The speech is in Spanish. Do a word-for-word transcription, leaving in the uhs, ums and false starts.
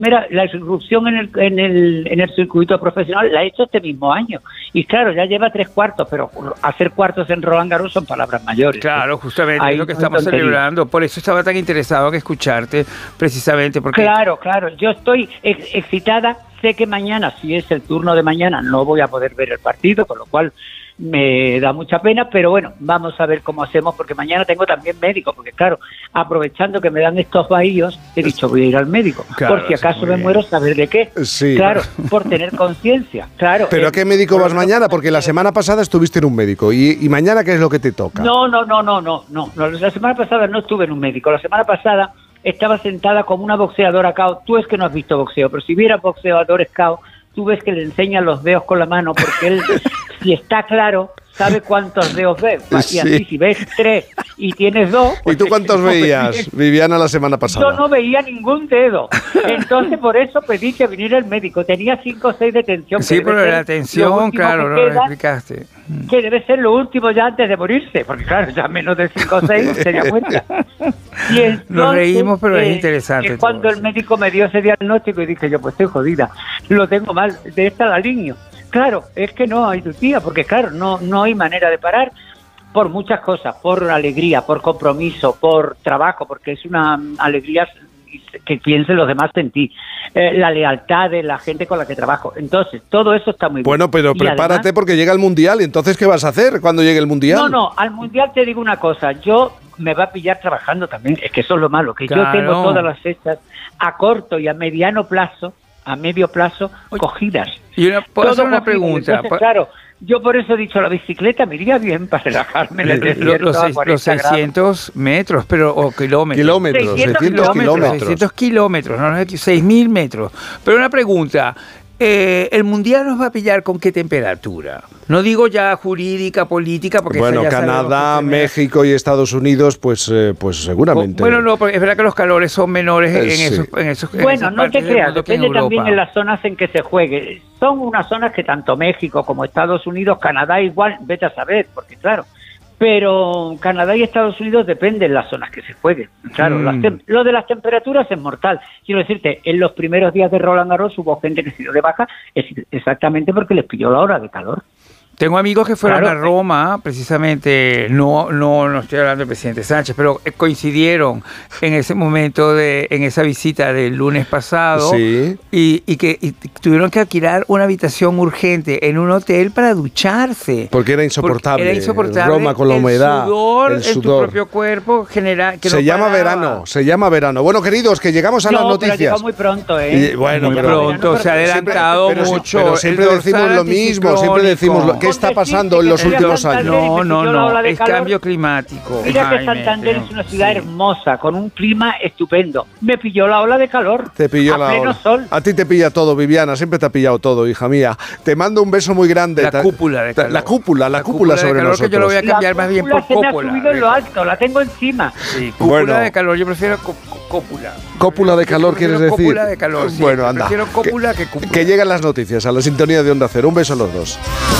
Mira, la irrupción en el, en el en el circuito profesional la he hecho este mismo año. Y claro, ya lleva tres cuartos, pero hacer cuartos en Roland Garros son palabras mayores. Claro, justamente Ahí es lo que no estamos tontería. celebrando. Por eso estaba tan interesado en escucharte, precisamente porque... Claro, claro. Yo estoy ex excitada. Sé que mañana, si es el turno de mañana, no voy a poder ver el partido, con lo cual me da mucha pena, pero bueno, vamos a ver cómo hacemos, porque mañana tengo también médico, porque claro, aprovechando que me dan estos bahíos, he dicho voy a ir al médico, Claro, por si acaso muy me bien. muero, saber de qué. Sí. Claro, por tener conciencia, claro. ¿Pero a qué médico vas mañana? Porque la semana pasada estuviste en un médico. ¿Y, y mañana qué es lo que te toca? No, no, no, no, no, no, no. La semana pasada no estuve en un médico, la semana pasada estaba sentada como una boxeadora cao. Tú es que no has visto boxeo, pero si vieras boxeadores cao, tú ves que le enseñan los dedos con la mano, porque él, si está claro, sabe cuántos dedos ves. Y Sí. así, si ves tres y tienes dos... ¿Y tú cuántos no ves veías, bien. Viviana, la semana pasada? Yo no veía ningún dedo. Entonces, por eso pedí que viniera el médico. Tenía cinco o seis de tensión. Sí, que debe pero ser la lo atención, último claro, que no lo queda, explicaste. que debe ser lo último ya antes de morirse, porque claro, ya menos de cinco o seis sería muerta. Y entonces, Nos reímos, pero es eh, interesante es cuando todo el eso. médico me dio ese diagnóstico y dije yo, pues estoy jodida, lo tengo mal, de esta la línea. Claro, es que no hay tu tía, porque claro, no, no hay manera de parar por muchas cosas, por alegría, por compromiso, por trabajo, porque es una alegría que piensen los demás en ti, eh, la lealtad de la gente con la que trabajo. Entonces, todo eso está muy bien. Bueno, pero Y prepárate además, porque llega el Mundial. ¿Y entonces qué vas a hacer cuando llegue el Mundial? no, no, al Mundial te digo una cosa, yo me va a pillar trabajando también, es que eso es lo malo, que Claro. yo tengo todas las fechas a corto y a mediano plazo, a medio plazo, cogidas. Y una, ¿puedo Todo hacer una cogido. pregunta? Entonces, claro, yo por eso he dicho, la bicicleta me iría bien para relajarme en el Lo- desierto los, a seis- cuarenta los grados. seiscientos metros, pero o kilómetros. Kilómetros, seiscientos seiscientos kilómetros. seiscientos kilómetros, no, no, seis mil metros. Pero una pregunta, eh, ¿el Mundial nos va a pillar con qué temperatura? No digo ya jurídica, política, porque Bueno, esa ya sabemos Canadá, que primero- México y Estados Unidos, pues, eh, pues seguramente. Bueno, no, porque es verdad que los calores son menores Eh, en, sí. esos, en esos en Bueno, esas no partes te del creas, mundo que en depende también Europa. en las zonas en que se juegue. Son unas zonas que tanto México como Estados Unidos, Canadá igual, vete a saber, porque claro, pero Canadá y Estados Unidos depende de las zonas que se juegue. Claro, Mm. las tem- lo de las temperaturas es mortal. Quiero decirte, en los primeros días de Roland Garros hubo gente que se dio de baja es exactamente porque les pilló la hora de calor. Tengo amigos que fueron Claro. a Roma, precisamente, no, no, no estoy hablando del presidente Sánchez, pero eh, coincidieron en ese momento, de, en esa visita del lunes pasado, Sí. y, y que y tuvieron que alquilar una habitación urgente en un hotel para ducharse. Porque era insoportable. Porque era insoportable. Roma con la humedad, El sudor, el en tu sudor. propio cuerpo genera, que Se no llama paraba. verano, se llama verano. Bueno, queridos, que llegamos a las No, pero noticias. llegó muy pronto, ¿eh? Y, bueno, Muy pero- pronto, se ha adelantado Siempre- pero si- mucho. pero siempre el decimos dorsal lo mismo, siempre decimos lo, ¿qué está Con decirte pasando en que los te voy a últimos contar años? de- No, me no, pilló la ola no, de es calor. cambio climático. Mira que Jaime, Santander es una ciudad sí. hermosa, con un clima estupendo. Me pilló la ola de calor. Te pilló a la pleno ola. sol. A ti te pilla todo, Viviana, siempre te ha pillado todo, hija mía. Te mando un beso muy grande. La Ta- cúpula de ta- calor. La cúpula, la, La cúpula, cúpula de sobre calor que nosotros. yo lo voy a cambiar La más bien cúpula por se me ha cópula. subido en lo alto, la tengo encima. Sí, cúpula Bueno. de calor, yo prefiero có- có- cópula. Cópula de Yo calor, prefiero ¿quieres decir? Cópula de calor, sí. Bueno, anda. Prefiero cópula que, que cúpula. Que llegan las noticias a la sintonía de Onda Cero. Un beso a los dos.